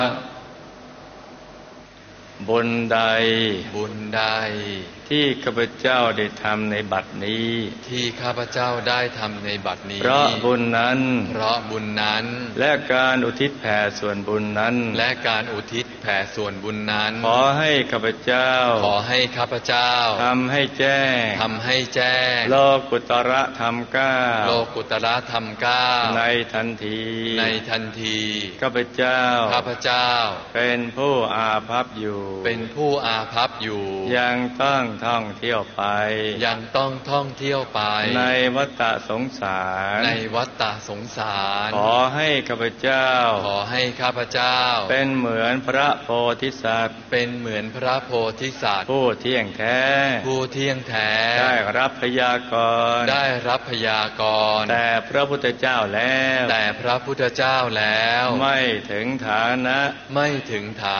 บุญใดบุญใดที่ข้าพเจ้าได้ทำในบัดนี้ที่ข้าพเจ้าได้ทำในบัดนี้เพราะบุญนั้นเพราะบุญนั้นและการอุทิศแผ่ส่วนบุญนั้นและการอุทิศแผ่ส่วนบุญนั้นขอให้ข้าพเจ้าขอให้ข้าพเจ้าทำให้แจ้งทำให้แจ้งโลกุตระธรรม9 โลกุตระธรรม9 ในทันทีในทันทีข้าพเจ้าข้าพเจ้าเป็นผู้อาภัพอยู่เป็นผู้อาภัพอยู่ยังต้องท่องเที่ยวไปยังต้องท่องเที่ยวไปในวัฏสงสารในวัฏสงสารขอให้ข้าพเจ้าขอให้ข้าพเจ้าเป็นเหมือนพระโพธิสัตว์เป็นเหมือนพระโพธิสัตว์ผู้เที่ยงแท้ผู้เที่ยงแท้ได้รับพยากรณ์ได้รับพยากรณ์แต่พระพุทธเจ้าแล้วแต่พระพุทธเจ้าแล้วไม่ถึงฐานะไม่ถึงฐา